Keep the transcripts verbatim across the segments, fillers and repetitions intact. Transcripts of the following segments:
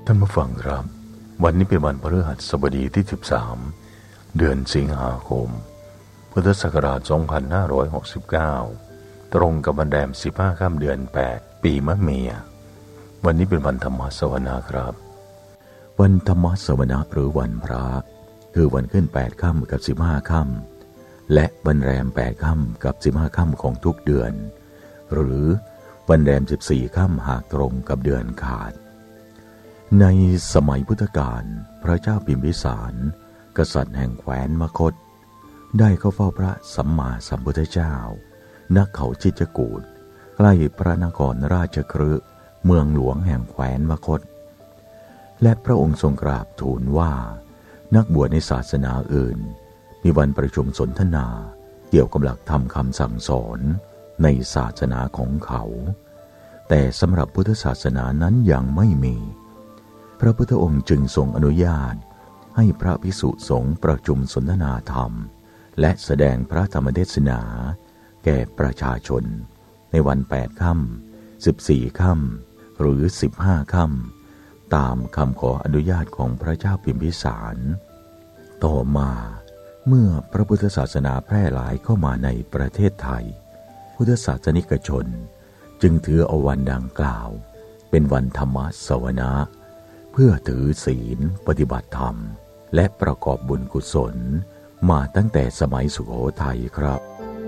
ท่านผู้ฟังครับวันนี้เป็นวันพฤหัสบดีที่สิบสามเดือนสิงหาคมพุทธศักราชสองพันห้าร้อยหกสิบเก้าตรงกับวันแรมสิบห้าค่ำเดือนแปดปีมะเมียวันนี้เป็นวันธรรมสวนาครับวันธรรมสวนาหรือวันพระคือวันขึ้นแปดค่ำกับสิบห้าค่ำและวันแรมแปดค่ำกับสิบห้าค่ำของทุกเดือนหรือวันแรมสิบสี่ค่ำหากตรงกับเดือนขาดในสมัยพุทธกาลพระเจ้าพิมพิสารกษัตริย์แห่งแคว้นมคธได้เข้าเฝ้าพระสัมมาสัมพุทธเจ้าณเขาชิจกูฏใกล้พระนครราชคฤห์เมืองหลวงแห่งแคว้นมคธและพระองค์ทรงกราบทูลว่านักบวชในศาสนาอื่นมีวันประชุมสนทนาเกี่ยวกับหลักธรรมคำสั่งสอนในศาสนาของเขาแต่สำหรับพุทธศาสนานั้นยังไม่มีพระพุทธองค์จึงทรงอนุญาตให้พระภิกษุสงฆ์ประชุมสนทนาธรรมและแสดงพระธรรมเทศนาแก่ประชาชนในวันแปดค่ำสิบสี่ค่ำหรือสิบห้าค่ำตามคำขออนุญาตของพระเจ้าพิมพิสารต่อมาเมื่อพระพุทธศาสนาแพร่หลายเข้ามาในประเทศไทยพุทธศาสนิกชนจึงถือเอาวันดังกล่าวเป็นวันธรรมสวนาเพื่อถือศีลปฏิบัติธรรมและประกอบบุญกุศลมาตั้งแต่สมัยสุโขทัยครับ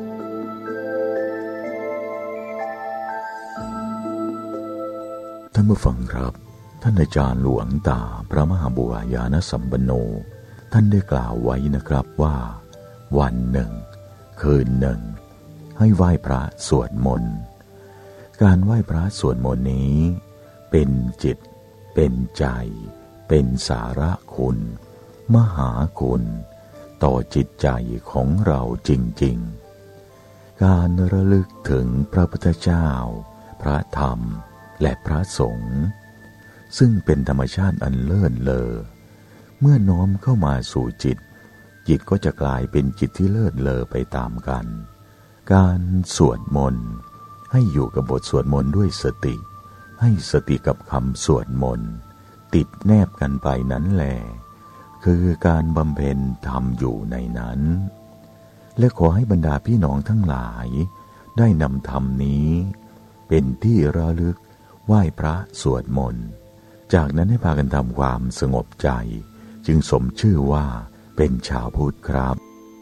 ท่านผู้ฟังครับท่านอาจารย์หลวงตาพระมหาบัวยานสัมปันโนท่านได้กล่าวไว้นะครับว่าวันหนึ่งคืนหนึ่งให้ไหว้พระสวดมนต์การไหว้พระสวดมนต์นี้เป็นจิตเป็นใจเป็นสาระคุณมหาคุณต่อจิตใจของเราจริงๆการระลึกถึงพระพุทธเจ้าพระธรรมและพระสงฆ์ซึ่งเป็นธรรมชาติอันเลิศเลอเมื่อน้อมเข้ามาสู่จิตจิตก็จะกลายเป็นจิตที่เลิศเลอไปตามกันการสวดมนต์ให้อยู่กับบทสวดมนต์ด้วยสติให้สติกับคำสวดมนต์ติดแนบกันไปนั้นแหละคือการบำเพ็ญธรรมอยู่ในนั้นและขอให้บรรดาพี่น้องทั้งหลายได้นำธรรมนี้เป็นที่ระลึกไหว้พระสวดมนต์จากนั้นให้พากันทำความสงบใจจึงสมชื่อว่าเป็นชาวพุทธครับ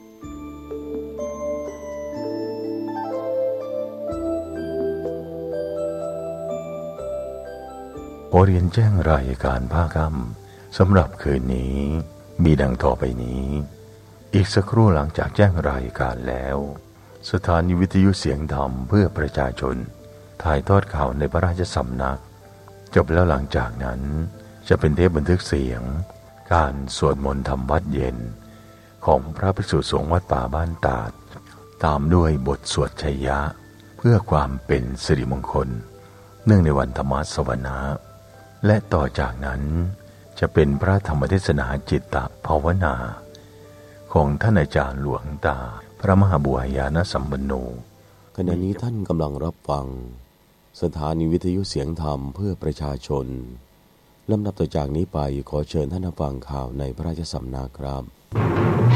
ขอเรียนแจ้งรายการภาคค่ำสำหรับคืนนี้มีดังต่อไปนี้อีกสักครู่หลังจากแจ้งรายการแล้วสถานีวิทยุเสียงธรรมเพื่อประชาชนถ่ายทอดข่าวในพระราชสำนักจบแล้วหลังจากนั้นจะเป็นเทปบันทึกเสียงการสวดมนต์ธรรมวัดเย็นของพระภิกษุสงฆ์วัดป่าบ้านตาดตามด้วยบทสวดชัยยะเพื่อความเป็นสิริมงคลเนื่องในวันธรรมสวนาและต่อจากนั้นจะเป็นพระธรรมเทศนาจิตตภาวนาของท่านอาจารย์หลวงตาพระมหาบัวยานสัมปันโนขณะนี้ท่านกำลังรับฟังสถานีวิทยุเสียงธรรมเพื่อประชาชนลำดับต่อจากนี้ไปขอเชิญท่านรับฟังข่าวในพระราชสำนักครับ